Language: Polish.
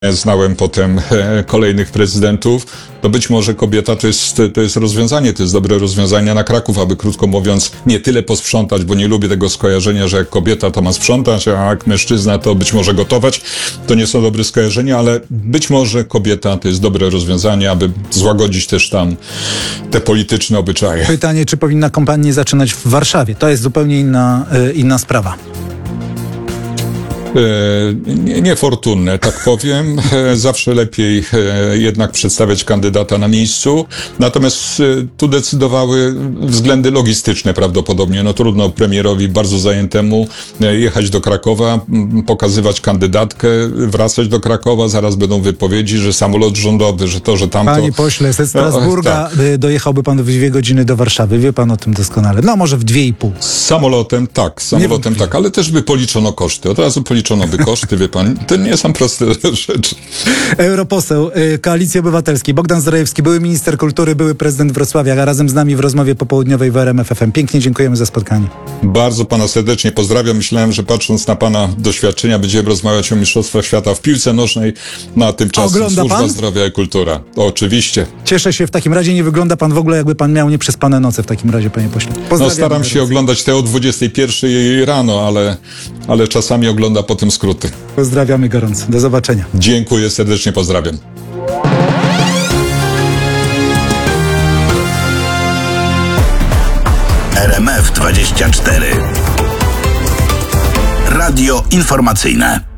Znałem potem kolejnych prezydentów, to być może kobieta to jest rozwiązanie, to jest dobre rozwiązanie na Kraków, aby krótko mówiąc nie tyle posprzątać, bo nie lubię tego skojarzenia, że jak kobieta to ma sprzątać, a jak mężczyzna to być może gotować. To nie są dobre skojarzenia, ale być może kobieta to jest dobre rozwiązanie, aby złagodzić też tam te polityczne obyczaje. Pytanie, czy powinna kampanię zaczynać w Warszawie? To jest zupełnie inna sprawa. Niefortunne, tak powiem. Zawsze lepiej jednak przedstawiać kandydata na miejscu. Natomiast tu decydowały względy logistyczne prawdopodobnie. No trudno premierowi bardzo zajętemu jechać do Krakowa, pokazywać kandydatkę, wracać do Krakowa, zaraz będą wypowiedzi, że samolot rządowy, że to, że tamto. Panie pośle, ze Strasburga dojechałby pan w 2 godziny do Warszawy. Wie pan o tym doskonale. No może w 2,5. Samolotem tak, ale też by policzono koszty. Od razu policzono by koszty, wie pan. To nie są proste rzeczy. Europoseł Koalicji Obywatelskiej Bogdan Zdrojewski, były minister kultury, były prezydent Wrocławia, a razem z nami w rozmowie popołudniowej w RMF FM. Pięknie dziękujemy za spotkanie. Bardzo pana serdecznie pozdrawiam. Myślałem, że patrząc na pana doświadczenia będziemy rozmawiać o Mistrzostwach Świata w piłce nożnej, a tymczasem Służba Zdrowia i Kultura. Oczywiście. Cieszę się, w takim razie nie wygląda pan w ogóle, jakby pan miał nieprzespane noce w takim razie, panie pośle. No staram się oglądać te o 21 rano, ale czasami ogląda potem skróty. Pozdrawiamy gorąco. Do zobaczenia. Dziękuję serdecznie, pozdrawiam. RMF 24. Radio informacyjne.